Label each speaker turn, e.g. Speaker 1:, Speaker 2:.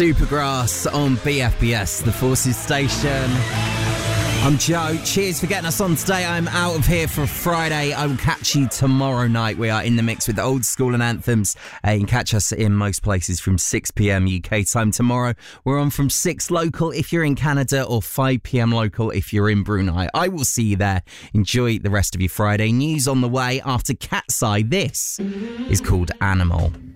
Speaker 1: Supergrass on BFBS, the Forces station. I'm Joe. Cheers for getting us on today. I'm out of here for Friday. I will catch you tomorrow night. We are in the mix with old school and anthems. You can catch us in most places from 6 p.m. UK time tomorrow. We're on from 6 local if you're in Canada or 5 p.m. local if you're in Brunei. I will see you there. Enjoy the rest of your Friday. News on the way after Cat's Eye. This is called Animal.